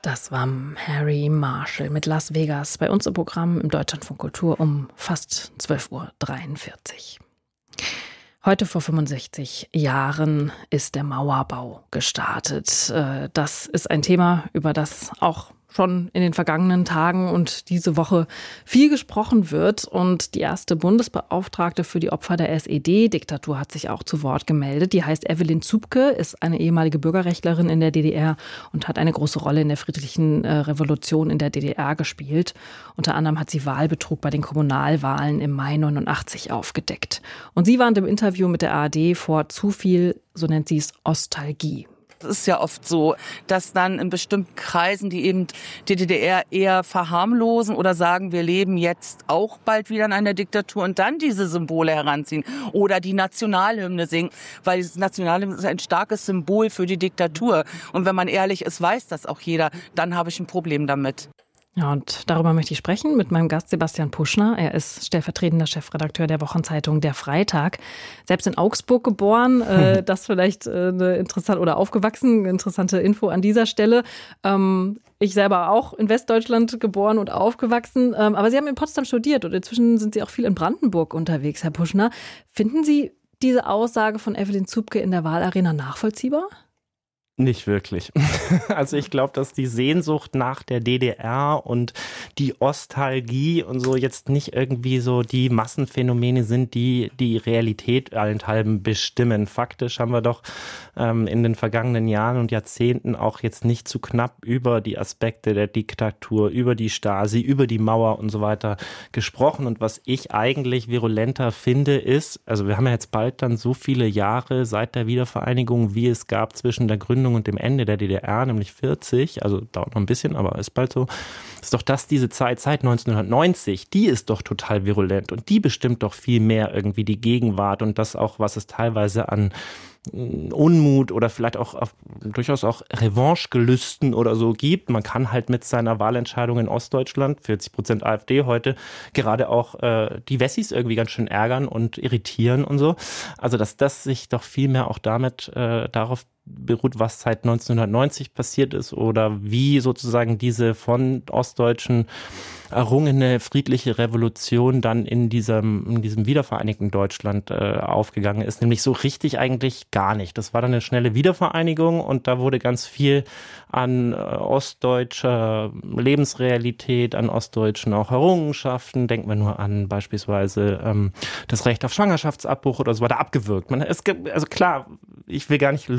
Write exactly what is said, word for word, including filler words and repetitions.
Das war Harry Marshall mit Las Vegas bei uns im Programm im Deutschlandfunk Kultur um fast zwölf Uhr dreiundvierzig. Heute vor fünfundsechzig Jahren ist der Mauerbau gestartet. Das ist ein Thema, über das auch schon in den vergangenen Tagen und diese Woche viel gesprochen wird. Und die erste Bundesbeauftragte für die Opfer der S E D-Diktatur hat sich auch zu Wort gemeldet. Die heißt Evelyn Zupke, ist eine ehemalige Bürgerrechtlerin in der D D R und hat eine große Rolle in der friedlichen äh, Revolution in der D D R gespielt. Unter anderem hat sie Wahlbetrug bei den Kommunalwahlen im Mai neunundachtzig aufgedeckt. Und sie warnt im Interview mit der A R D vor zu viel, so nennt sie es, Ostalgie. Es ist ja oft so, dass dann in bestimmten Kreisen, die eben die D D R eher verharmlosen oder sagen, wir leben jetzt auch bald wieder in einer Diktatur und dann diese Symbole heranziehen oder die Nationalhymne singen, weil das Nationalhymne ist ein starkes Symbol für die Diktatur. Und wenn man ehrlich ist, weiß das auch jeder, dann habe ich ein Problem damit. Ja, und darüber möchte ich sprechen mit meinem Gast Sebastian Puschner. Er ist stellvertretender Chefredakteur der Wochenzeitung Der Freitag. Selbst in Augsburg geboren, äh, das vielleicht äh, eine interessante oder aufgewachsen, eine interessante Info an dieser Stelle. Ähm, ich selber auch in Westdeutschland geboren und aufgewachsen. Ähm, aber Sie haben in Potsdam studiert und inzwischen sind Sie auch viel in Brandenburg unterwegs, Herr Puschner. Finden Sie diese Aussage von Evelyn Zupke in der Wahlarena nachvollziehbar? Nicht wirklich. Also ich glaube, dass die Sehnsucht nach der D D R und die Ostalgie und so jetzt nicht irgendwie so die Massenphänomene sind, die die Realität allenthalben bestimmen. Faktisch haben wir doch ähm, in den vergangenen Jahren und Jahrzehnten auch jetzt nicht zu knapp über die Aspekte der Diktatur, über die Stasi, über die Mauer und so weiter gesprochen. Und was ich eigentlich virulenter finde, ist, also wir haben ja jetzt bald dann so viele Jahre seit der Wiedervereinigung, wie es gab zwischen der Gründung und dem Ende der D D R, nämlich vierzig, also dauert noch ein bisschen, aber ist bald so, ist doch das diese Zeit, seit neunzehnhundertneunzig, die ist doch total virulent und die bestimmt doch viel mehr irgendwie die Gegenwart und das auch, was es teilweise an Unmut oder vielleicht auch auf, durchaus auch Revanchegelüsten oder so gibt. Man kann halt mit seiner Wahlentscheidung in Ostdeutschland, vierzig Prozent AfD heute, gerade auch äh, die Wessis irgendwie ganz schön ärgern und irritieren und so. Also dass das sich doch viel mehr auch damit äh, darauf beruht, was seit neunzehnhundertneunzig passiert ist oder wie sozusagen diese von Ostdeutschen errungene friedliche Revolution dann in diesem, in diesem wiedervereinigten Deutschland äh, aufgegangen ist. Nämlich so richtig eigentlich gar nicht. Das war dann eine schnelle Wiedervereinigung und da wurde ganz viel an äh, ostdeutscher Lebensrealität, an ostdeutschen auch Errungenschaften, denken wir nur an beispielsweise ähm, das Recht auf Schwangerschaftsabbruch oder so weiter, abgewürgt. Man, es gibt, also klar, ich will gar nicht